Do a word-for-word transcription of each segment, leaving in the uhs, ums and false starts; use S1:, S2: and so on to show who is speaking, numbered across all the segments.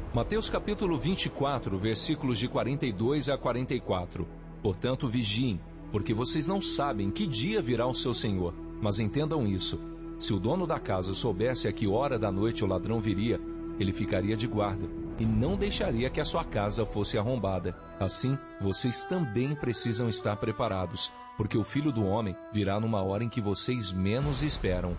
S1: Mateus capítulo vinte e quatro, versículos de quarenta e dois a quarenta e quatro. Portanto, vigiem, porque vocês não sabem que dia virá o seu Senhor. Mas entendam isso: se o dono da casa soubesse a que hora da noite o ladrão viria, ele ficaria de guarda e não deixaria que a sua casa fosse arrombada. Assim, vocês também precisam estar preparados, porque o Filho do Homem virá numa hora em que vocês menos esperam.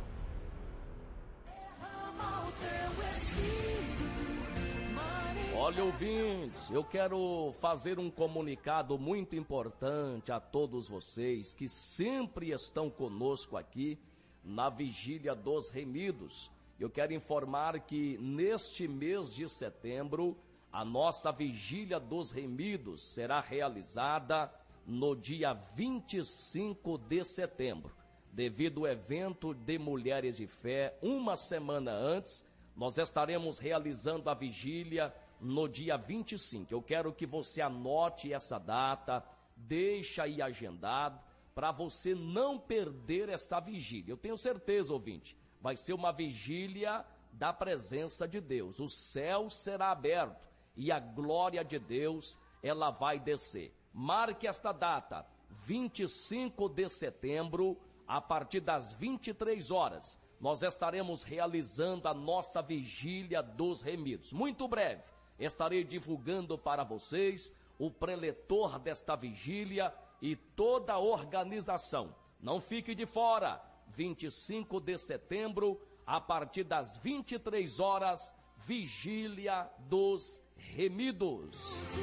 S2: Olha, ouvintes, eu quero fazer um comunicado muito importante a todos vocês que sempre estão conosco aqui na Vigília dos Remidos. Eu quero informar que neste mês de setembro, a nossa Vigília dos Remidos será realizada no dia vinte e cinco de setembro. Devido ao evento de Mulheres de Fé, uma semana antes, nós estaremos realizando a vigília no dia vinte e cinco. Eu quero que você anote essa data, deixa aí agendado, para você não perder essa vigília. Eu tenho certeza, ouvinte, vai ser uma vigília da presença de Deus. O céu será aberto e a glória de Deus, ela vai descer. Marque esta data, vinte e cinco de setembro, a partir das vinte e três horas. Nós estaremos realizando a nossa Vigília dos Remidos. Muito breve, estarei divulgando para vocês o preletor desta vigília e toda a organização. Não fique de fora, vinte e cinco de setembro, a partir das vinte e três horas, Vigília dos Remidos.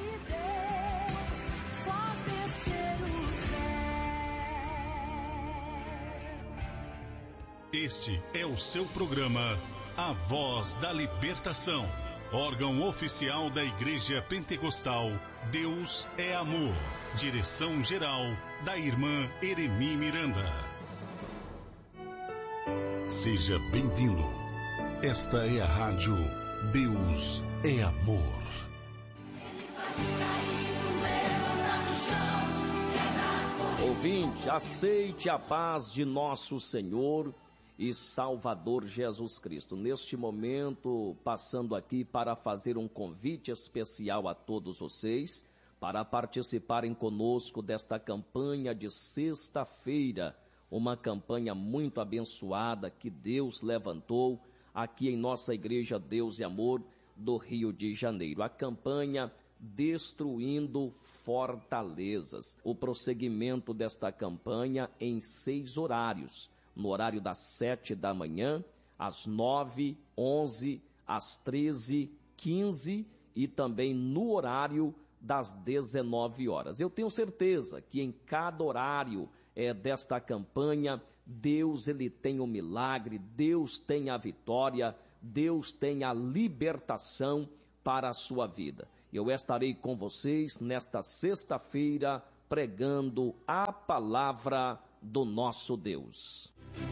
S3: Este é o seu programa, A Voz da Libertação, órgão oficial da Igreja Pentecostal Deus é Amor. Direção-geral da irmã Eremi Miranda. Seja bem-vindo. Esta é a rádio Deus é Amor.
S2: Ouvinte, aceite a paz de nosso Senhor e Salvador Jesus Cristo. Neste momento, passando aqui para fazer um convite especial a todos vocês, para participarem conosco desta campanha de sexta-feira, uma campanha muito abençoada que Deus levantou aqui em nossa Igreja Deus e Amor do Rio de Janeiro. A campanha Destruindo Fortalezas. O prosseguimento desta campanha em seis horários. No horário das sete da manhã, às nove, onze, às treze, quinze e também no horário das dezenove horas. Eu tenho certeza que em cada horário é, desta campanha, Deus ele tem o milagre, Deus tem a vitória, Deus tem a libertação para a sua vida. Eu estarei com vocês nesta sexta-feira pregando a palavra do nosso Deus.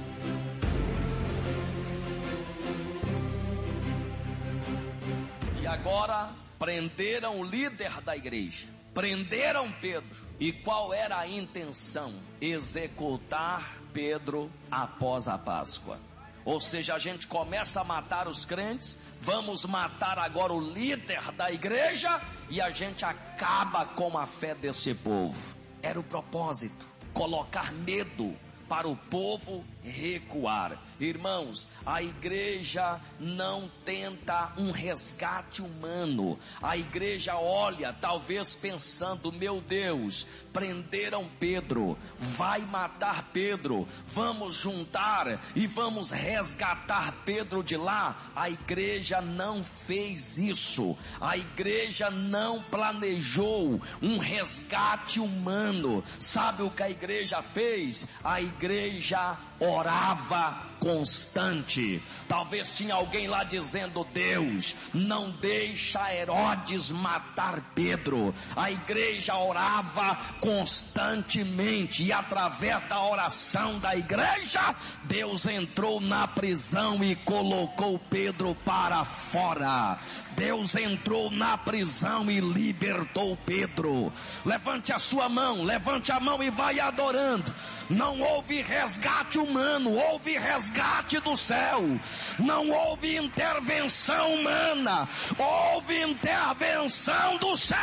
S2: E agora, prenderam o líder da igreja, prenderam Pedro. E qual era a intenção? Executar Pedro após a Páscoa. Ou seja, a gente começa a matar os crentes, vamos matar agora o líder da igreja e a gente acaba com a fé deste povo. Era o propósito, colocar medo para o povo recuar. Irmãos, a igreja não tenta um resgate humano. A igreja olha, talvez pensando, meu Deus, prenderam Pedro, vai matar Pedro, vamos juntar e vamos resgatar Pedro de lá. A igreja não fez isso. A igreja não planejou um resgate humano. Sabe o que a igreja fez? A igreja orava constante. Talvez tinha alguém lá dizendo: Deus, não deixa Herodes matar Pedro. A igreja orava constantemente e através da oração da igreja, Deus entrou na prisão e colocou Pedro para fora. Deus entrou na prisão e libertou Pedro. Levante a sua mão, levante a mão e vai adorando. Não houve resgate humano, houve resgate do céu, não houve intervenção humana, houve intervenção do céu.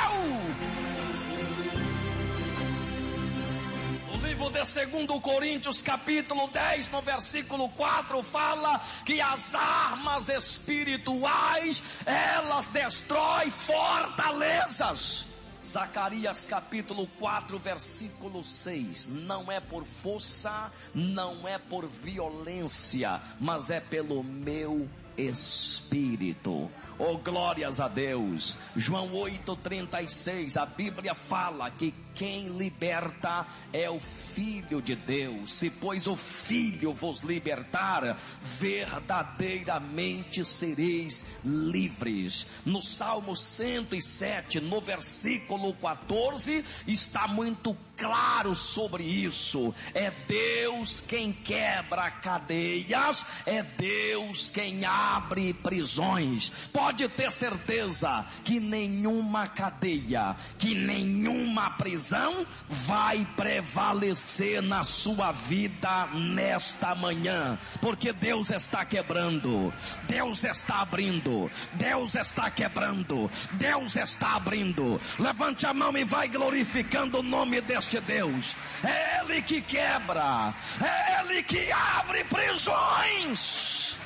S2: O livro de segundo Coríntios, capítulo dez, no versículo quatro, fala que as armas espirituais, elas destroem fortalezas. Zacarias capítulo quatro, versículo seis, não é por força, não é por violência, mas é pelo meu Espírito. Oh, glórias a Deus. João oito, trinta e seis, a Bíblia fala que quem liberta é o Filho de Deus. Se pois o Filho vos libertar, verdadeiramente sereis livres. No Salmo cento e sete, no versículo quatorze, está muito claro sobre isso. É Deus quem quebra cadeias, é Deus quem abre prisões. Pode ter certeza que nenhuma cadeia, que nenhuma prisão vai prevalecer na sua vida nesta manhã, porque Deus está quebrando, Deus está abrindo, Deus está quebrando, Deus está abrindo. Levante a mão e vai glorificando o nome deste Deus. É Ele que quebra, é Ele que abre prisões.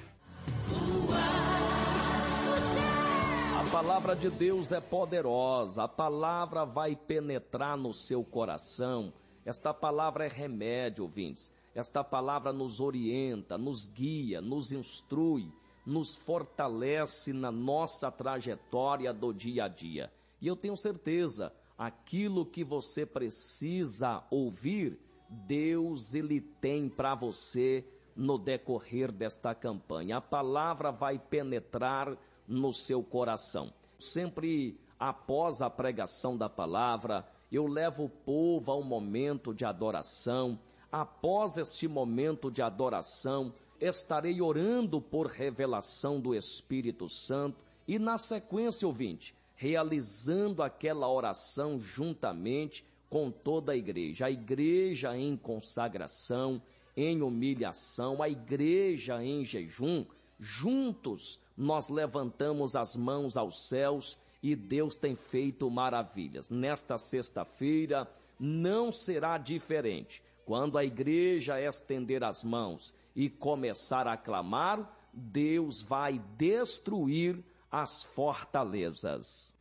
S2: A palavra de Deus é poderosa, a palavra vai penetrar no seu coração. Esta palavra é remédio, ouvintes. Esta palavra nos orienta, nos guia, nos instrui, nos fortalece na nossa trajetória do dia a dia. E eu tenho certeza, aquilo que você precisa ouvir, Deus ele tem para você no decorrer desta campanha. A palavra vai penetrar no seu coração. Sempre após a pregação da palavra, eu levo o povo a um momento de adoração. Após este momento de adoração, estarei orando por revelação do Espírito Santo e na sequência, ouvinte, realizando aquela oração juntamente com toda a igreja. A igreja em consagração, em humilhação, a igreja em jejum. Juntos nós levantamos as mãos aos céus e Deus tem feito maravilhas. Nesta sexta-feira não será diferente. Quando a igreja estender as mãos e começar a clamar, Deus vai destruir as fortalezas.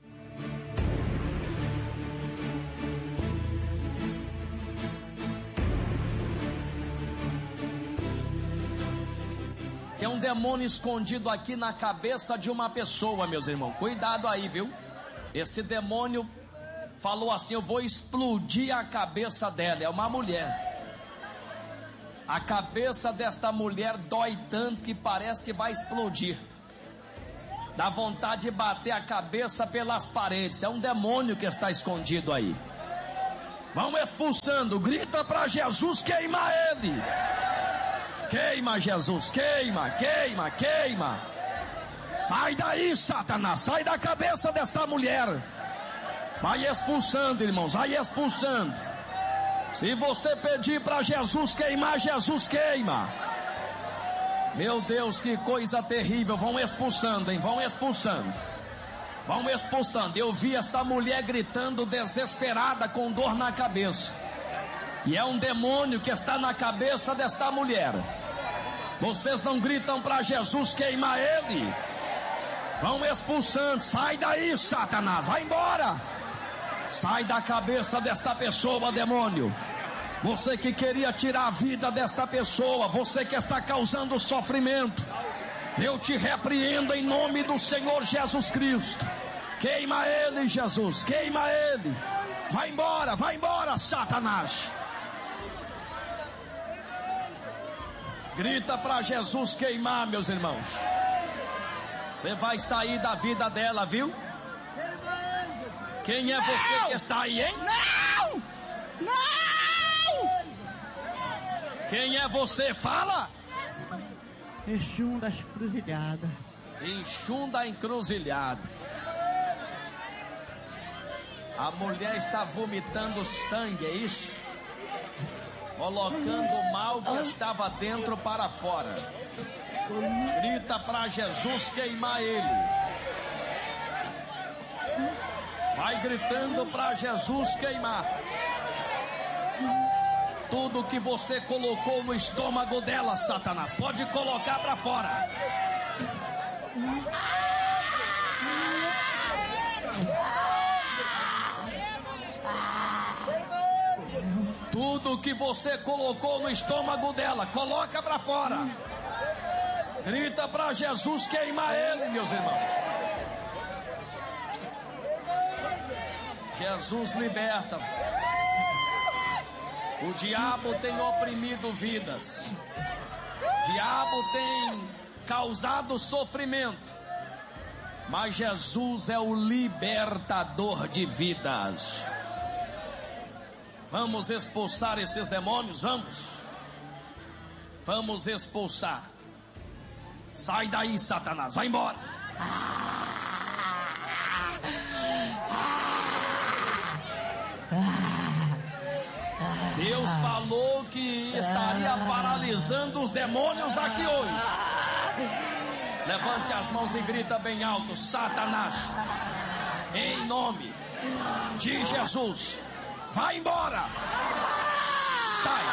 S2: Tem um demônio escondido aqui na cabeça de uma pessoa, meus irmãos. Cuidado aí, viu? Esse demônio falou assim: eu vou explodir a cabeça dela. É uma mulher. A cabeça desta mulher dói tanto que parece que vai explodir. Dá vontade de bater a cabeça pelas paredes. É um demônio que está escondido aí. Vão expulsando. Grita para Jesus, queima ele. Queima, Jesus, queima, queima, queima. Sai daí, Satanás, sai da cabeça desta mulher. Vai expulsando, irmãos, vai expulsando. Se você pedir para Jesus queimar, Jesus queima. Meu Deus, que coisa terrível. Vão expulsando, hein, vão expulsando. Vão expulsando. Eu vi essa mulher gritando desesperada com dor na cabeça. E é um demônio que está na cabeça desta mulher. Vocês não gritam para Jesus queimar ele? Vão expulsando. Sai daí, Satanás, vai embora. Sai da cabeça desta pessoa, demônio. Você que queria tirar a vida desta pessoa, você que está causando sofrimento, eu te repreendo em nome do Senhor Jesus Cristo. Queima ele, Jesus, queima ele. Vai embora, vai embora, Satanás. Grita para Jesus queimar, meus irmãos. Você vai sair da vida dela, viu? Quem é não! Você que está aí, hein?
S4: Não! Não!
S2: Quem é você? Fala!
S4: Exum da encruzilhada.
S2: Exum da encruzilhada. A mulher está vomitando sangue, é isso? colocando o mal que estava dentro para fora. Grita para Jesus queimar ele. Vai gritando para Jesus queimar. Tudo que você colocou no estômago dela, Satanás, pode colocar para fora. Tudo que você colocou no estômago dela, coloca para fora. Grita para Jesus queimar ele, meus irmãos. Jesus liberta. O diabo tem oprimido vidas. O diabo tem causado sofrimento. Mas Jesus é o libertador de vidas. Vamos expulsar esses demônios, vamos. Vamos expulsar. Sai daí, Satanás, vai embora. Deus falou que estaria paralisando os demônios aqui hoje. Levante as mãos e grita bem alto: Satanás, em nome de Jesus, vai embora. Sai.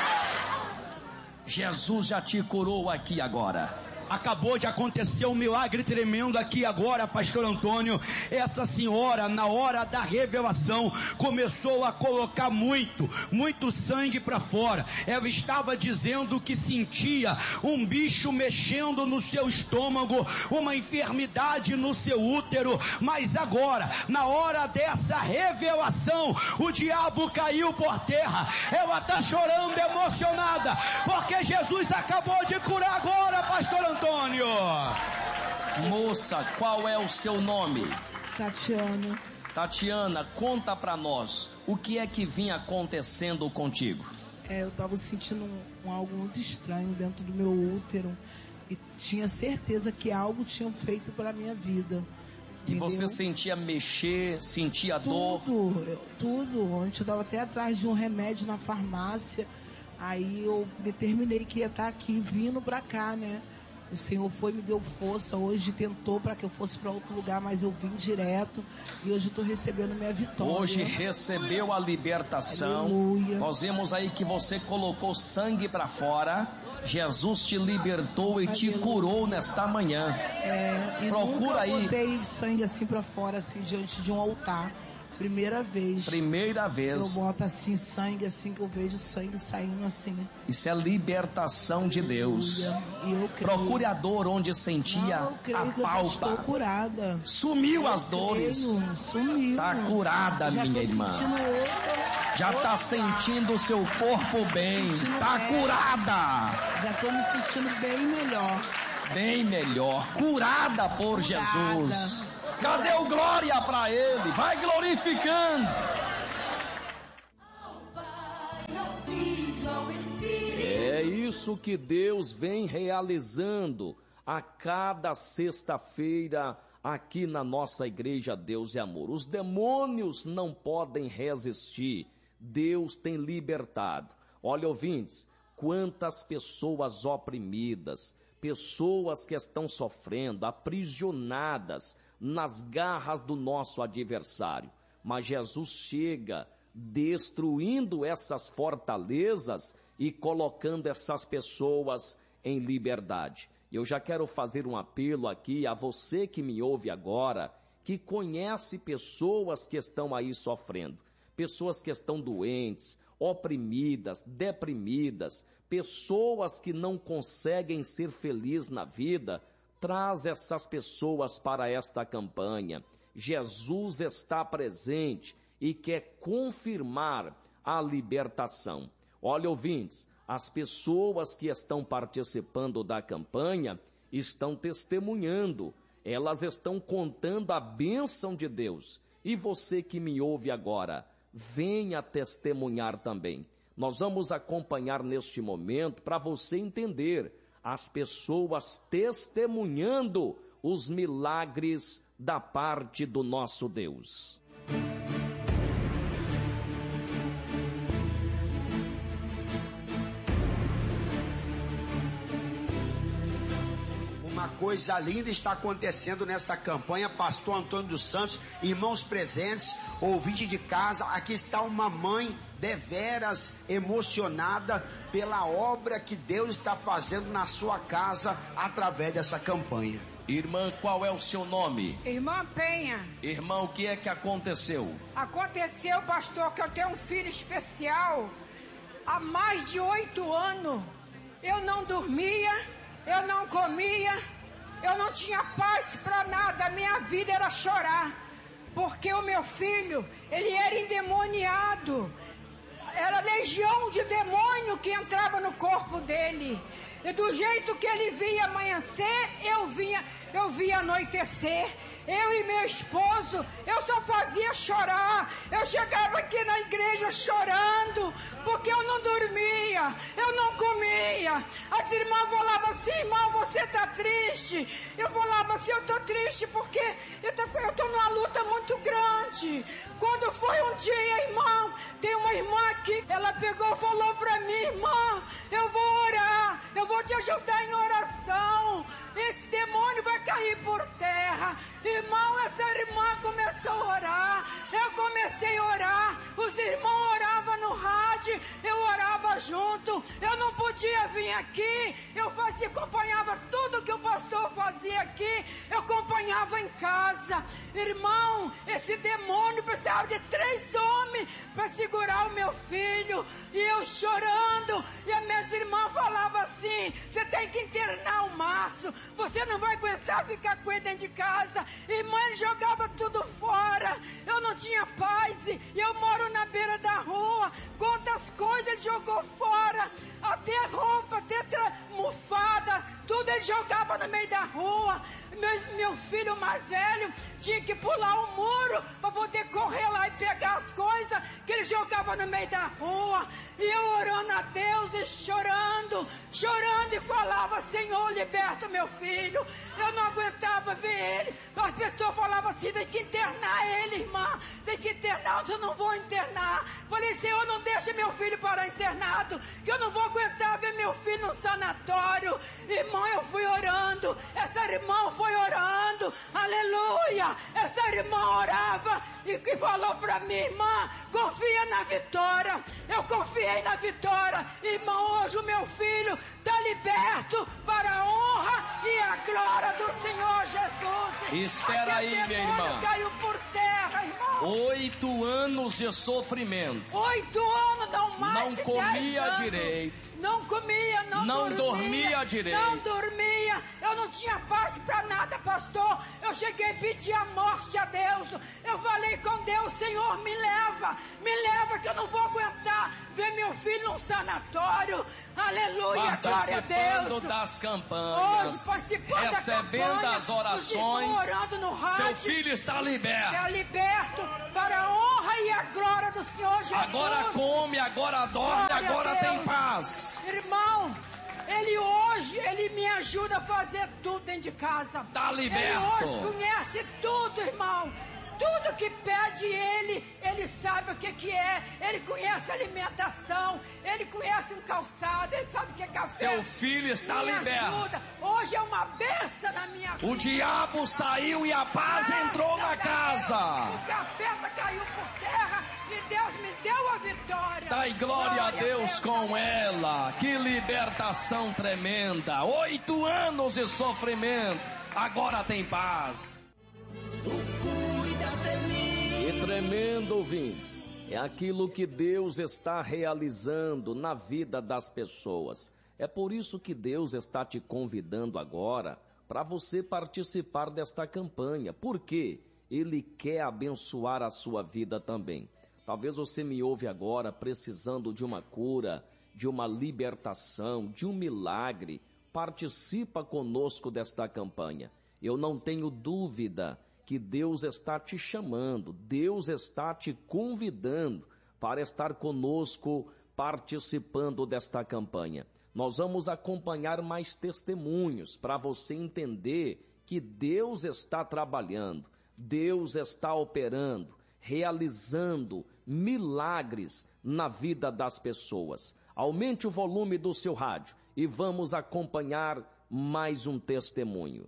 S2: Jesus já te curou aqui agora.
S5: Acabou de acontecer um milagre tremendo aqui agora, pastor Antônio. Essa senhora, na hora da revelação, começou a colocar muito, muito sangue para fora. Ela estava dizendo que sentia um bicho mexendo no seu estômago, uma enfermidade no seu útero. Mas agora, na hora dessa revelação, o diabo caiu por terra. Ela está chorando emocionada, porque Jesus acabou de curar agora, pastor Antônio. Antônio.
S2: Moça, qual é o seu nome?
S6: Tatiana.
S2: Tatiana, conta pra nós, o que é que vinha acontecendo contigo?
S6: É, eu tava sentindo um, um algo muito estranho dentro do meu útero e tinha certeza que algo tinha feito pra minha vida.
S2: E
S6: entendeu?
S2: você sentia mexer, sentia
S6: tudo,
S2: dor?
S6: Eu, tudo, antes eu tava até atrás de um remédio na farmácia. Aí eu determinei que ia estar aqui, vindo pra cá, né? O Senhor foi, me deu força. Hoje tentou para que eu fosse para outro lugar, mas eu vim direto. E hoje eu estou recebendo minha vitória.
S2: Hoje recebeu a libertação.
S6: Aleluia.
S2: Nós vemos aí que você colocou sangue para fora. Jesus te libertou e
S6: Aleluia.
S2: te curou nesta manhã.
S6: É, e
S2: procura
S6: nunca
S2: aí.
S6: botei sangue assim para fora, assim, diante de um altar. Primeira vez.
S2: Primeira vez.
S6: Eu boto assim, sangue, assim, que eu vejo sangue saindo assim.
S2: Isso é libertação de Deus.
S6: E eu creio.
S2: Procure a dor onde sentia.
S6: Não, eu creio
S2: a
S6: que
S2: palpa.
S6: eu estou curada.
S2: Sumiu
S6: eu
S2: as dores.
S6: Creio, sumiu.
S2: Tá curada,
S6: já
S2: minha irmã.
S6: Outra,
S2: já tá sentindo o seu corpo bem. Tá bem. Curada.
S6: Já tô me sentindo bem melhor.
S2: Bem melhor. Curada por curada. Jesus. Cadê o glória para ele? Vai glorificando. É isso que Deus vem realizando a cada sexta-feira aqui na nossa igreja Deus e Amor. Os demônios não podem resistir. Deus tem libertado. Olha, ouvintes, quantas pessoas oprimidas, pessoas que estão sofrendo, aprisionadas nas garras do nosso adversário. Mas Jesus chega destruindo essas fortalezas e colocando essas pessoas em liberdade. Eu já quero fazer um apelo aqui a você que me ouve agora, que conhece pessoas que estão aí sofrendo, pessoas que estão doentes, oprimidas, deprimidas, pessoas que não conseguem ser felizes na vida. Traz essas pessoas para esta campanha. Jesus está presente e quer confirmar a libertação. Olha, ouvintes, as pessoas que estão participando da campanha estão testemunhando. Elas estão contando a bênção de Deus. E você que me ouve agora, venha testemunhar também. Nós vamos acompanhar neste momento para você entender as pessoas testemunhando os milagres da parte do nosso Deus.
S7: coisa linda está acontecendo nesta campanha. Pastor Antônio dos Santos, irmãos presentes, ouvinte de casa, aqui está uma mãe deveras emocionada pela obra que Deus está fazendo na sua casa através dessa campanha.
S2: Irmã, qual é o seu nome?
S8: Irmã Penha.
S2: Irmã, o que é que aconteceu?
S8: Aconteceu, pastor, que eu tenho um filho especial. Há mais de oito anos, eu não dormia, eu não comia, eu não tinha paz para nada, a minha vida era chorar, porque o meu filho, ele era endemoniado, era legião de demônio que entrava no corpo dele, e do jeito que ele via amanhecer, eu vinha, eu via anoitecer. Eu e meu esposo, eu só fazia chorar. Eu chegava aqui na igreja chorando, porque eu não dormia, eu não comia. As irmãs falavam assim: irmão, você está triste? Eu falava assim: eu estou triste porque eu estou numa luta muito grande. Quando foi um dia, irmão, tem uma irmã aqui, ela pegou e falou para mim: irmã, eu vou orar, eu vou te ajudar em oração. Esse demônio vai cair por terra. Irmão, essa irmã começou a orar, eu comecei a orar, os irmãos oravam no rádio, eu orava junto, eu não podia vir aqui, eu fazia, acompanhava tudo que o pastor fazia aqui, eu acompanhava em casa. Irmão, esse demônio precisava de três homens para segurar o meu filho, e eu chorando, e as minhas irmãs falavam assim: você tem que internar o Márcio, você não vai aguentar ficar com ele dentro de casa. Irmã, ele jogava tudo fora, eu não tinha paz, e eu moro na beira da rua. Quantas coisas ele jogou fora, até roupa, até mofada, tudo ele jogava no meio da rua. Meu, meu filho mais velho tinha que pular um muro para poder correr lá e pegar as coisas que ele jogava no meio da rua. E eu orando a Deus e chorando, chorando, e falava: Senhor, liberta meu filho. Eu não aguentava ver ele. As pessoas falavam assim: tem que internar ele, irmã, tem que internar. Eu não vou internar. Falei: Senhor, não deixe meu filho parar internado, que eu não vou aguentar ver meu filho no sanatório. Irmão, eu fui orando, essa irmã foi orando, aleluia. Essa irmã orava e que falou para mim: irmã, confia na vitória. Eu confiei na vitória. Irmão, hoje o meu filho está liberto para a honra e a glória do Senhor Jesus.
S2: Espera aí, minha irmã.
S8: Caiu por terra, irmão.
S2: Oito anos de sofrimento.
S8: Oito anos, não mais.
S2: Não comia direito.
S8: Não comia, não,
S2: não
S8: dormia,
S2: dormia direito.
S8: Não dormia, eu não tinha paz para nada, pastor. Eu cheguei a pedir a morte a Deus. Eu falei com Deus: Senhor, me leva, me leva, que eu não vou aguentar ver meu filho num sanatório. Aleluia, glória a Deus.
S2: Participando das campanhas,
S8: hoje, participando
S2: recebendo
S8: da campanha,
S2: as orações,
S8: orando no rádio.
S2: Seu filho está liberto.
S8: Está liberto para a honra e a glória do Senhor Jesus.
S2: Agora come, agora dorme,
S8: glória
S2: agora tem paz.
S8: Irmão, ele hoje, ele me ajuda a fazer tudo dentro de casa.
S2: Está liberto.
S8: Ele hoje conhece tudo, irmão. Tudo que pede ele, ele sabe o que que é. Ele conhece a alimentação, ele conhece um calçado, ele sabe o que é café.
S2: Seu filho está
S8: me
S2: liberto.
S8: Ajuda. Hoje é uma bênção na minha vida.
S2: O diabo saiu e a paz ah, entrou na casa.
S8: O capeta caiu por terra e Deus me deu a vitória.
S2: Dai glória, glória a Deus, Deus com ela. Que libertação tremenda. Oito anos de sofrimento, agora tem paz.
S9: E tremendo, ouvintes, é aquilo que Deus está realizando na vida das pessoas. É por isso que Deus está te convidando agora para você participar desta campanha, porque Ele quer abençoar a sua vida também. Talvez você me ouve agora precisando de uma cura, de uma libertação, de um milagre. Participa conosco desta campanha. Eu não tenho dúvida que Deus está te chamando, Deus está te convidando para estar conosco participando desta campanha. Nós vamos acompanhar mais testemunhos para você entender que Deus está trabalhando, Deus está operando, realizando milagres na vida das pessoas. Aumente o volume do seu rádio e vamos acompanhar mais um testemunho.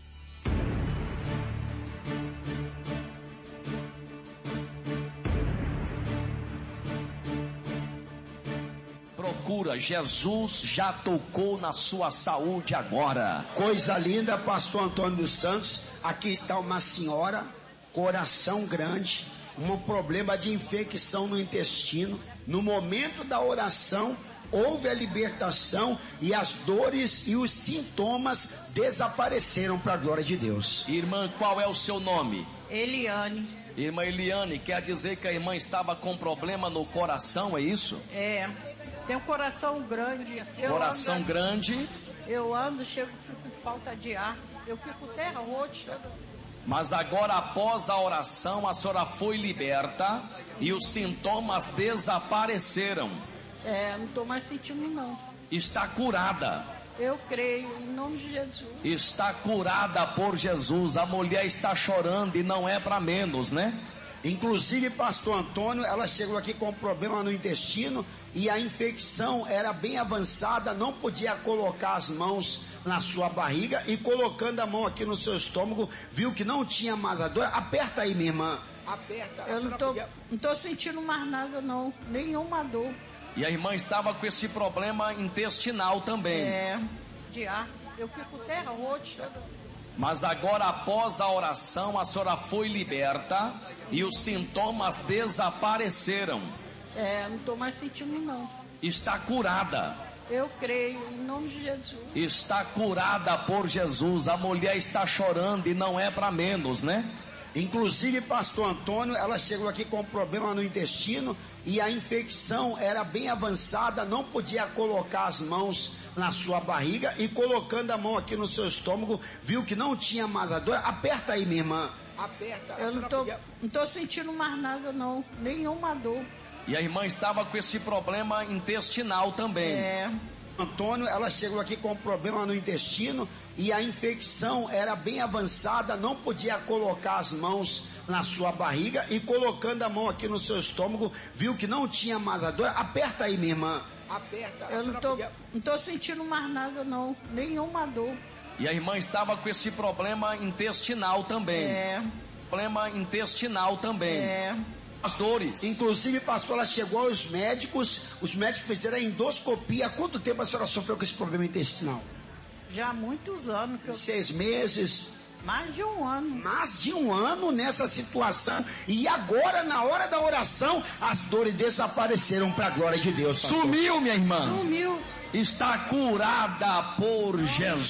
S2: Procura, Jesus já tocou na sua saúde agora.
S7: Coisa linda, pastor Antônio dos Santos. Aqui está uma senhora, coração grande, um problema de infecção no intestino. No momento da oração, houve a libertação e as dores e os sintomas desapareceram para a glória de Deus.
S2: Irmã, qual é o seu nome?
S8: Eliane.
S2: Irmã Eliane, quer dizer que a irmã estava com problema no coração, é isso?
S8: É, tem um coração grande. Eu
S2: coração
S8: ando,
S2: grande.
S8: Eu ando, chego, fico com falta de ar. Eu fico terra roxa.
S2: Mas agora, após a oração, a senhora foi liberta e os sintomas desapareceram.
S8: É, não estou mais sentindo não.
S2: Está curada.
S8: Eu creio, em nome de Jesus.
S2: Está curada por Jesus. A mulher está chorando e não é para menos, né?
S7: Inclusive, pastor Antônio, ela chegou aqui com um problema no intestino e a infecção era bem avançada, não podia colocar as mãos na sua barriga e colocando a mão aqui no seu estômago, viu que não tinha mais a dor. Aperta aí, minha irmã. Aperta.
S8: Eu não tô, podia... não tô sentindo mais nada não, nenhuma dor.
S2: E a irmã estava com esse problema intestinal também.
S8: É, de ar. Eu fico terra roxa.
S2: Mas agora, após a oração, a senhora foi liberta e os sintomas desapareceram.
S8: É, não estou mais sentindo não.
S2: Está curada.
S8: Eu creio, em nome de Jesus.
S2: Está curada por Jesus. A mulher está chorando e não é para menos, né?
S7: Inclusive, pastor Antônio, ela chegou aqui com um problema no intestino e a infecção era bem avançada, não podia colocar as mãos na sua barriga e colocando a mão aqui no seu estômago, viu que não tinha mais a dor. Aperta aí, minha irmã. Aperta.
S8: Eu não tô, podia... não tô sentindo mais nada não, nenhuma dor.
S2: E a irmã estava com esse problema intestinal também.
S8: É.
S7: Antônio, ela chegou aqui com um problema no intestino e a infecção era bem avançada, não podia colocar as mãos na sua barriga e colocando a mão aqui no seu estômago, viu que não tinha mais a dor. Aperta aí, minha irmã. Aperta.
S8: Eu não tô, podia... não tô sentindo mais nada não, nenhuma dor.
S2: E a irmã estava com esse problema intestinal também.
S8: É.
S2: Problema intestinal também.
S8: É.
S2: As dores.
S7: Inclusive, pastor, ela chegou aos médicos, os médicos fizeram a endoscopia. Há quanto tempo a senhora sofreu com esse problema intestinal?
S8: Já há muitos anos. Que eu...
S7: Seis meses?
S8: Mais de um ano.
S7: Mais de um ano nessa situação. E agora, na hora da oração, as dores desapareceram para a glória de Deus.
S2: Pastor. Sumiu, minha irmã.
S8: Sumiu.
S2: Está curada por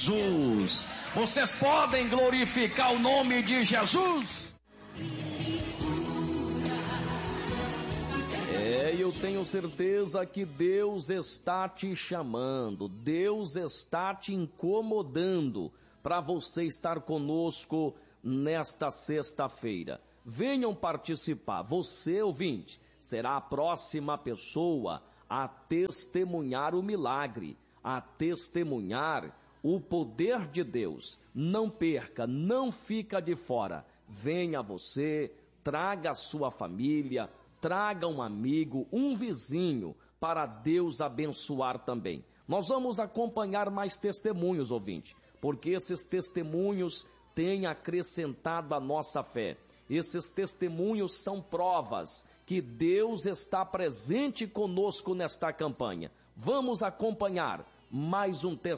S2: Jesus. Vocês podem glorificar o nome de Jesus?
S9: É, eu tenho certeza que Deus está te chamando, Deus está te incomodando para você estar conosco nesta sexta-feira. Venham participar. Você, ouvinte, será a próxima pessoa a testemunhar o milagre, a testemunhar o poder de Deus. Não perca, não fica de fora. Venha você, traga a sua família, traga um amigo, um vizinho, para Deus abençoar também. Nós vamos acompanhar mais testemunhos, ouvinte, porque esses testemunhos têm acrescentado a nossa fé. Esses testemunhos são provas que Deus está presente conosco nesta campanha. Vamos acompanhar mais um testemunho.